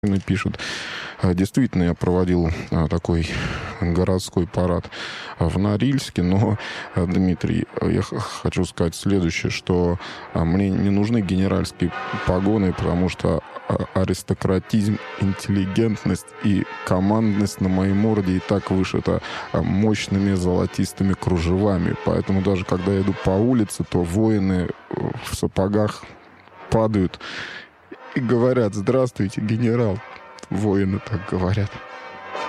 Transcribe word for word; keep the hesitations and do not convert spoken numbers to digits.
Пишет. Действительно, я проводил такой городской парад в Норильске, но, Дмитрий, я хочу сказать следующее, что мне не нужны генеральские погоны, потому что аристократизм, интеллигентность и командность на моей морде и так вышита мощными золотистыми кружевами. Поэтому даже когда я иду по улице, то воины в сапогах падают и говорят: «Здравствуйте, генерал». Воины так говорят.